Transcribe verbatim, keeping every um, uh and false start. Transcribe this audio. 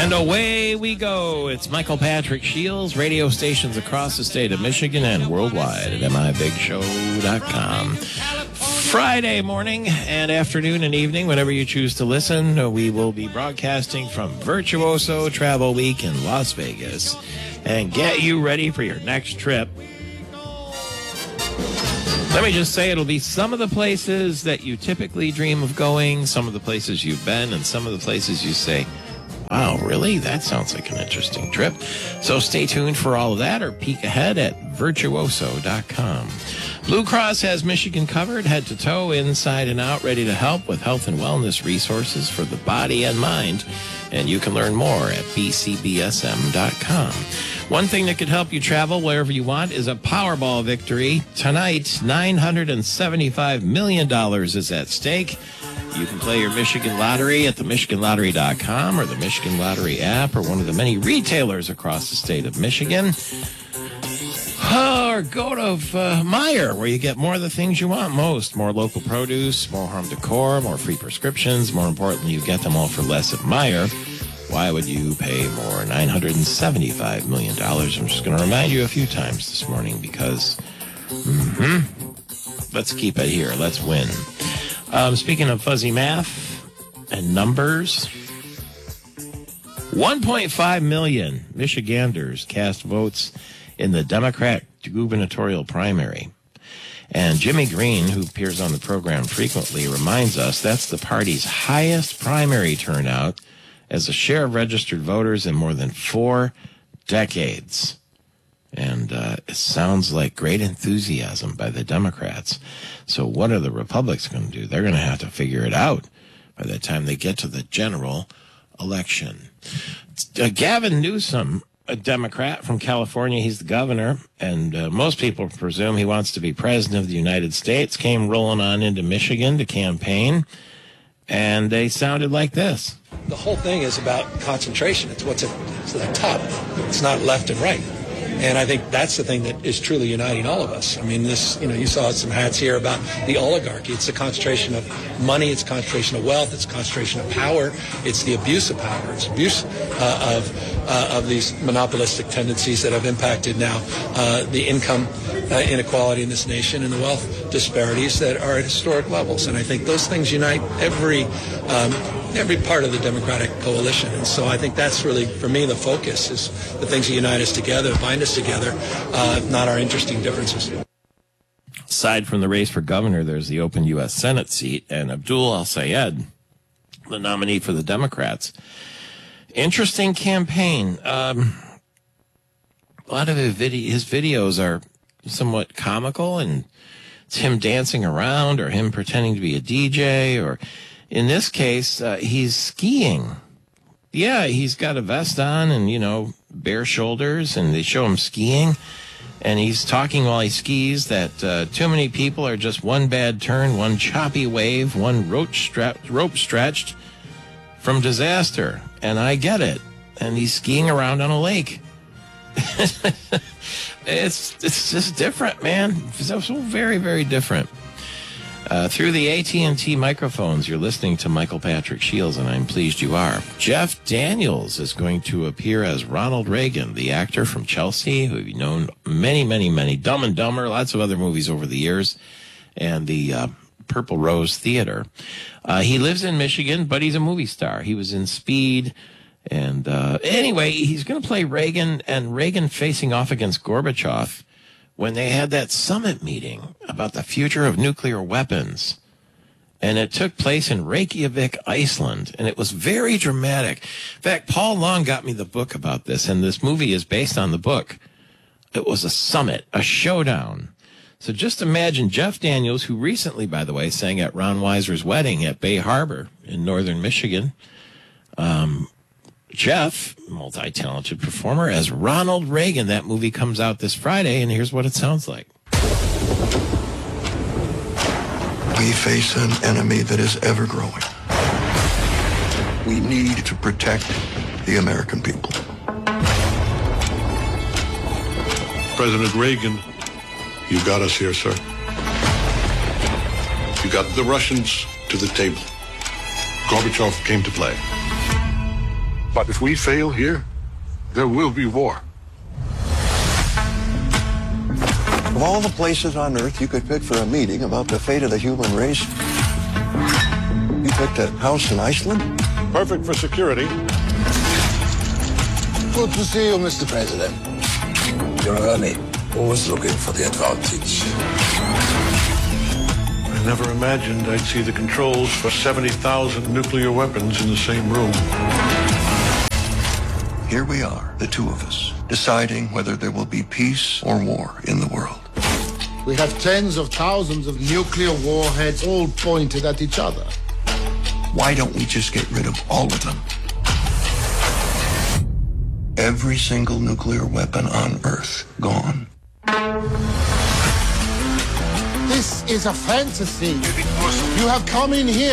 And away we go. It's Michael Patrick Shields, radio stations across the state of Michigan and worldwide at M I Big Show dot com. Friday morning and afternoon and evening, whenever you choose to listen, we will be broadcasting from Virtuoso Travel Week in Las Vegas and get you ready for your next trip. Let me just say it'll be some of the places that you typically dream of going, some of the places you've been, and some of the places you say, wow, really? That sounds like an interesting trip. So stay tuned for all of that or peek ahead at Virtuoso dot com. Blue Cross has Michigan covered, head to toe, inside and out, ready to help with health and wellness resources for the body and mind. And you can learn more at B C B S M dot com. One thing that could help you travel wherever you want is a Powerball victory. Tonight, nine hundred seventy-five million dollars is at stake. You can play your Michigan Lottery at the Michigan Lottery dot com or the Michigan Lottery app or one of the many retailers across the state of Michigan. Or go to uh, Meijer, where you get more of the things you want most. More local produce, more home decor, more free prescriptions. More importantly, you get them all for less at Meijer. Why would you pay more? nine hundred seventy-five million dollars. I'm just going to remind you a few times this morning because, mm-hmm, let's keep it here. Let's win. Um, speaking of fuzzy math and numbers, one point five million Michiganders cast votes in the Democrat gubernatorial primary. And Jimmy Green, who appears on the program frequently, reminds us that's the party's highest primary turnout as a share of registered voters in more than four decades. And uh, it sounds like great enthusiasm by the Democrats. So what are the Republicans going to do? They're going to have to figure it out by the time they get to the general election. Uh, Gavin Newsom, a Democrat from California, he's the governor, and uh, most people presume he wants to be president of the United States, came rolling on into Michigan to campaign, and they sounded like this. The whole thing is about concentration. It's what's at, it's at the top. It's not left and right. And I think that's the thing that is truly uniting all of us. I mean, this, you know, you saw some hats here about the oligarchy. It's the concentration of money. It's concentration of wealth. It's concentration of power. It's the abuse of power. It's abuse uh, of uh, of these monopolistic tendencies that have impacted now uh, the income uh, inequality in this nation and the wealth disparities that are at historic levels. And I think those things unite every um, every part of the Democratic coalition. And so I think that's really, for me, the focus is the things that unite us together, bind us together, uh, not our interesting differences. Aside from the race for governor, there's the open U S Senate seat, and Abdul Al-Sayed, the nominee for the Democrats. Interesting campaign. Um, a lot of his, vid- his videos are somewhat comical, and it's him dancing around or him pretending to be a D J, or in this case, uh, he's skiing. Yeah, he's got a vest on and, you know, bare shoulders, and they show him skiing. And he's talking while he skis that uh, too many people are just one bad turn, one choppy wave, one rope, stra- rope stretched from disaster. And I get it. And he's skiing around on a lake. it's it's just different, man. It's so, so very, very different. Uh, through the A T and T microphones, you're listening to Michael Patrick Shields, and I'm pleased you are. Jeff Daniels is going to appear as Ronald Reagan, the actor from Chelsea, who you've known many, many, many, Dumb and Dumber, lots of other movies over the years, and the uh, Purple Rose Theater. Uh, he lives in Michigan, but he's a movie star. He was in Speed, and uh, anyway, he's going to play Reagan, and Reagan facing off against Gorbachev when they had that summit meeting about the future of nuclear weapons. And it took place in Reykjavik, Iceland, and it was very dramatic. In fact, Paul Long got me the book about this, and this movie is based on the book. It was a summit, a showdown. So just imagine Jeff Daniels, who recently, by the way, sang at Ron Weiser's wedding at Bay Harbor in northern Michigan. Um, Jeff, multi-talented performer, as Ronald Reagan. That movie comes out this Friday, and here's what it sounds like. We face an enemy that is ever growing. We need to protect the American people. President Reagan, you got us here, sir. You got the Russians to the table. Gorbachev came to play. But if we fail here, there will be war. Of all the places on Earth you could pick for a meeting about the fate of the human race, you picked a house in Iceland? Perfect for security. Good to see you, Mister President. You're early. Always looking for the advantage. I never imagined I'd see the controls for seventy thousand nuclear weapons in the same room. Here we are, the two of us, deciding whether there will be peace or war in the world. We have tens of thousands of nuclear warheads all pointed at each other. Why don't we just get rid of all of them? Every single nuclear weapon on Earth gone. This is a fantasy. You have come in here